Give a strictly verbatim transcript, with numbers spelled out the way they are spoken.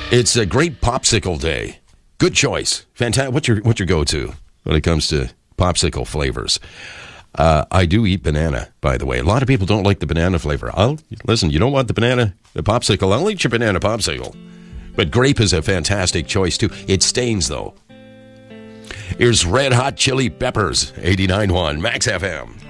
It's a great popsicle day. Good choice. Fantastic. What's your what's your go-to when it comes to popsicle flavors? Uh, I do eat banana, by the way. A lot of people don't like the banana flavor. I'll listen. You don't want the banana, the popsicle. I'll eat your banana popsicle. But grape is a fantastic choice too. It stains though. Here's Red Hot Chili Peppers, eighty-nine point one Max F M.